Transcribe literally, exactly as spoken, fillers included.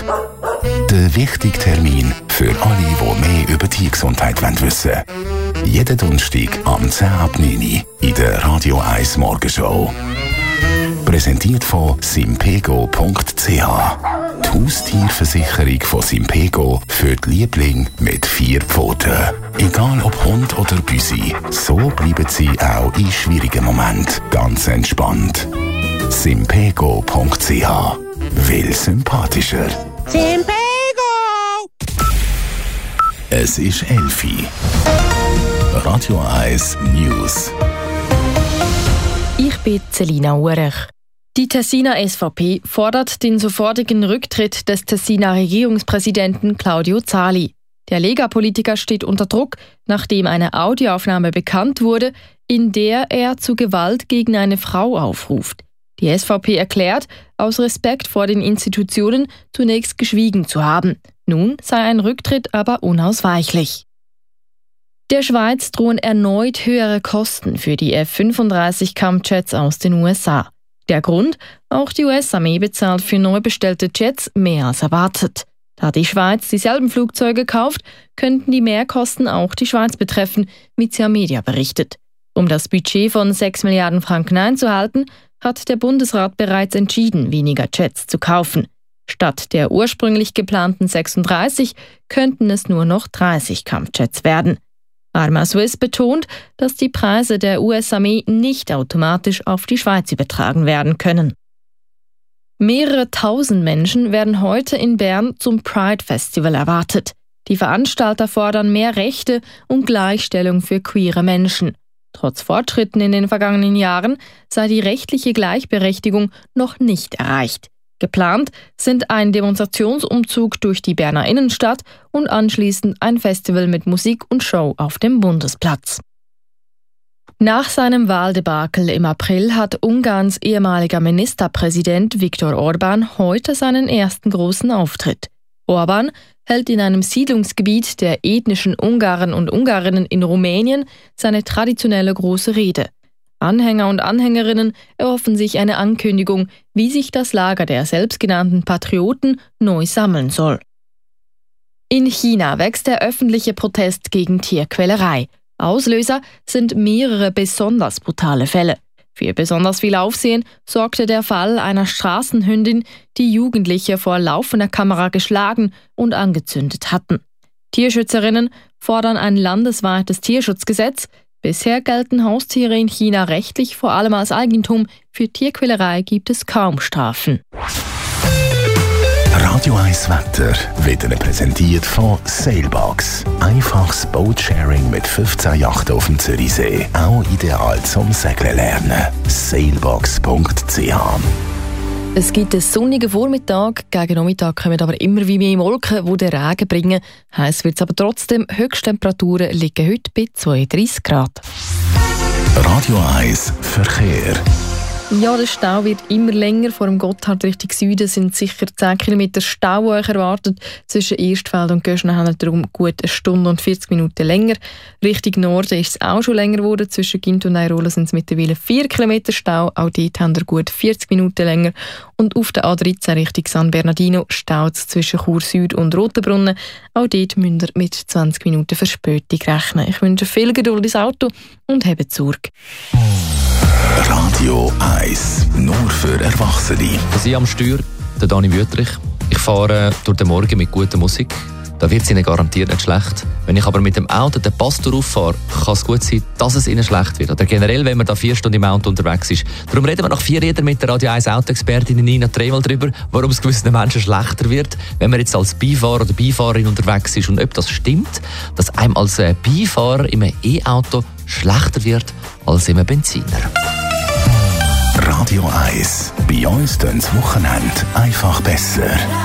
Der wichtige Termin für alle, die mehr über die Gesundheit wissen wollen. Jeden Donnerstag am zehn ab neun in der Radio eins Morgenshow. Präsentiert von simpego punkt c h. Die Haustierversicherung von Simpego für die Lieblinge mit vier Pfoten. Egal ob Hund oder Büsi, so bleiben sie auch in schwierigen Momenten ganz entspannt. simpego punkt c h. Will sympathischer. Simpego! Es ist elfi. Radio eins News. Ich bin Selina Urech. Die Tessiner S V P fordert den sofortigen Rücktritt des Tessiner Regierungspräsidenten Claudio Zali. Der Lega-Politiker steht unter Druck, nachdem eine Audioaufnahme bekannt wurde, in der er zu Gewalt gegen eine Frau aufruft. Die S V P erklärt, aus Respekt vor den Institutionen zunächst geschwiegen zu haben. Nun sei ein Rücktritt aber unausweichlich. Der Schweiz drohen erneut höhere Kosten für die F fünfunddreißig Kampfjets aus den U S A. Der Grund? Auch die U S-Armee bezahlt für neu bestellte Jets mehr als erwartet. Da die Schweiz dieselben Flugzeuge kauft, könnten die Mehrkosten auch die Schweiz betreffen, wie C A Media berichtet. Um das Budget von sechs Milliarden Franken einzuhalten, hat der Bundesrat bereits entschieden, weniger Jets zu kaufen. Statt der ursprünglich geplanten sechsunddreißig könnten es nur noch dreißig Kampfjets werden. Arma Swiss betont, dass die Preise der U S-Armee nicht automatisch auf die Schweiz übertragen werden können. Mehrere tausend Menschen werden heute in Bern zum Pride Festival erwartet. Die Veranstalter fordern mehr Rechte und Gleichstellung für queere Menschen. Trotz Fortschritten in den vergangenen Jahren sei die rechtliche Gleichberechtigung noch nicht erreicht. Geplant sind ein Demonstrationsumzug durch die Berner Innenstadt und anschließend ein Festival mit Musik und Show auf dem Bundesplatz. Nach seinem Wahldebakel im April hat Ungarns ehemaliger Ministerpräsident Viktor Orbán heute seinen ersten großen Auftritt. Orbán hält in einem Siedlungsgebiet der ethnischen Ungarn und Ungarinnen in Rumänien seine traditionelle große Rede. Anhänger und Anhängerinnen erhoffen sich eine Ankündigung, wie sich das Lager der selbstgenannten Patrioten neu sammeln soll. In China wächst der öffentliche Protest gegen Tierquälerei. Auslöser sind mehrere besonders brutale Fälle. Für besonders viel Aufsehen sorgte der Fall einer Straßenhündin, die Jugendliche vor laufender Kamera geschlagen und angezündet hatten. Tierschützerinnen fordern ein landesweites Tierschutzgesetz. Bisher gelten Haustiere in China rechtlich vor allem als Eigentum. Für Tierquälerei gibt es kaum Strafen. Radio eins Wetter wird Ihnen präsentiert von Sailbox. Einfaches Boatsharing mit fünfzehn Yachten auf dem Zürichsee. Auch ideal zum Segeln lernen. sailbox punkt c h. Es gibt einen sonnigen Vormittag, gegen Nachmittag kommen aber immer wie mehr Wolken, die den Regen bringen. Heiß wird es aber trotzdem, Höchsttemperaturen liegen heute bei zweiunddreissig Grad. Radio eins Verkehr. Ja, der Stau wird immer länger. Vor dem Gotthard Richtung Süden sind sicher zehn Kilometer Stau erwartet. Zwischen Erstfeld und Göschner haben wir darum gut eine Stunde und vierzig Minuten länger. Richtung Norden ist es auch schon länger geworden. Zwischen Gint und Neirola sind es mittlerweile vier Kilometer Stau. Auch dort haben wir gut vierzig Minuten länger. Und auf der A dreizehn Richtung San Bernardino staut es zwischen Chur Süd und Rotenbrunnen. Auch dort müsst ihr mit zwanzig Minuten Verspätung rechnen. Ich wünsche viel Geduld ins Auto und habt Sorge. Radio eins, nur für Erwachsene. Ich am Steuer, der Dani Wüttrich. Ich fahre durch den Morgen mit guter Musik. Da wird es Ihnen garantiert nicht schlecht. Wenn ich aber mit dem Auto den Pastor auffahre, kann es gut sein, dass es Ihnen schlecht wird. Oder generell, wenn man da vier Stunden im Auto unterwegs ist. Darum reden wir nach vier Rädern mit der Radio eins Autoexpertin Nina Tremal darüber, warum es gewissen Menschen schlechter wird, wenn man jetzt als Beifahrer oder Beifahrerin unterwegs ist. Und ob das stimmt, dass einem als Beifahrer im E-Auto schlechter wird als im Benziner. Radio eins. Bei uns tönt's Wochenende einfach besser.